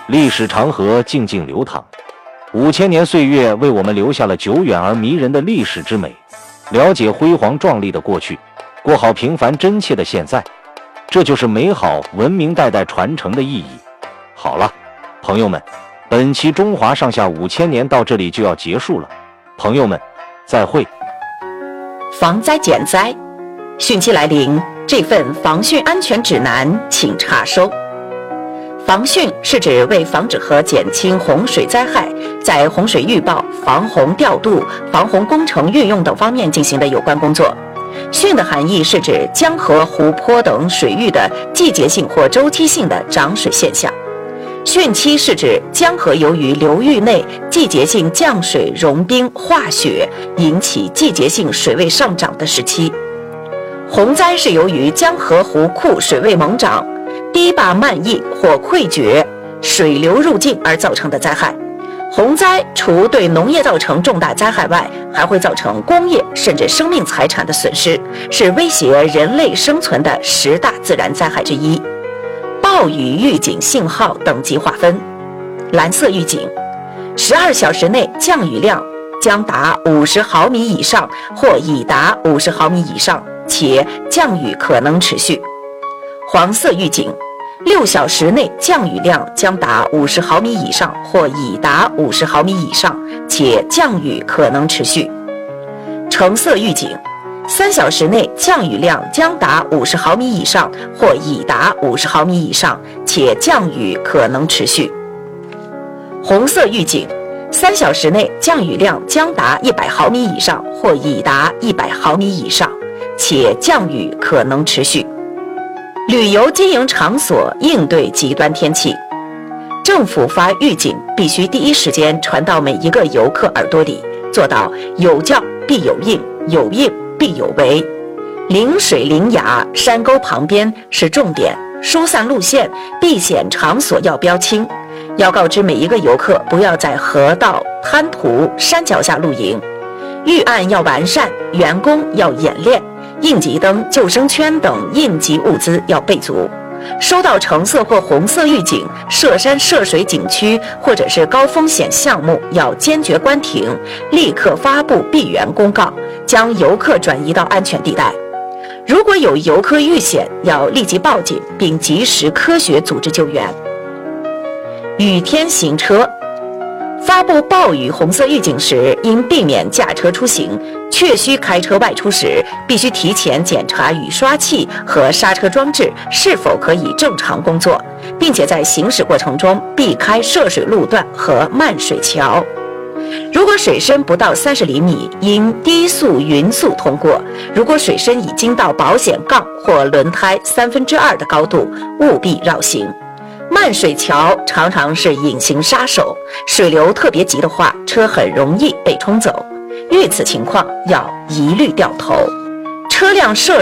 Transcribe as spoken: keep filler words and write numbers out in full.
历史长河静静流淌，五千年岁月为我们留下了久远而迷人的历史之美。了解辉煌壮丽的过去，过好平凡真切的现在，这就是美好文明代代传承的意义。好了，朋友们，本期中华上下五千年到这里就要结束了，朋友们，再会。 防灾减灾，汛期来临，这份防汛安全指南请查收。防汛是指为防止和减轻洪水灾害，在洪水预报、防洪调度、防洪工程运用等方面进行的有关工作。汛的含义是指江河、湖泊等水域的季节性或周期性的涨水现象。汛期是指江河由于流域内季节性降水、融冰、化雪引起季节性水位上涨的时期。洪灾是由于江河湖库水位猛涨、堤坝漫溢或溃决、水流入境而造成的灾害。洪灾除对农业造成重大灾害外，还会造成工业甚至生命财产的损失，是威胁人类生存的十大自然灾害之一。暴雨预警信号等级划分：蓝色预警，十二小时内降雨量将达五十毫米以上或已达五十毫米以上，且降雨可能持续。黄色预警，六小时内降雨量将达五十毫米以上或已达五十毫米以上，且降雨可能持续。橙色预警，三小时内降雨量将达五十毫米以上或已达五十毫米以上，且降雨可能持续。红色预警，三小时内降雨量将达一百毫米以上或已达一百毫米以上，且降雨可能持续。旅游经营场所应对极端天气，政府发预警必须第一时间传到每一个游客耳朵里，做到有教必有应，有应必有为。临水临崖山沟旁边是重点，疏散路线、避险场所要标清，要告知每一个游客不要在河道、滩涂、山脚下露营。预案要完善，员工要演练，应急灯、救生圈等应急物资要备足。收到橙色或红色预警，涉山涉水景区或者是高风险项目要坚决关停，立刻发布闭园公告，将游客转移到安全地带。如果有游客遇险，要立即报警，并及时科学组织救援。雨天行车，发布暴雨红色预警时，应避免驾车出行，确需开车外出时，必须提前检查雨刷器和刹车装置是否可以正常工作，并且在行驶过程中避开涉水路段和漫水桥。如果水深不到三十厘米，应低速匀速通过；如果水深已经到保险杠或轮胎三分之二的高度，务必绕行。漫水桥常常是隐形杀手，水流特别急的话，车很容易被冲走。遇此情况要一律掉头。车辆涉